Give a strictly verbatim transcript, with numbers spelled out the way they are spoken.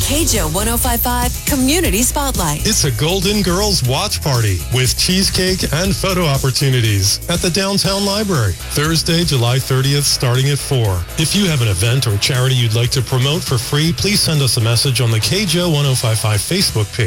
K J O one oh five point five Community Spotlight. It's a Golden Girls watch party with cheesecake and photo opportunities at the Downtown Library. Thursday, July thirtieth, starting at four. If you have an event or charity you'd like to promote for free, please send us a message on the K J O one oh five point five Facebook page.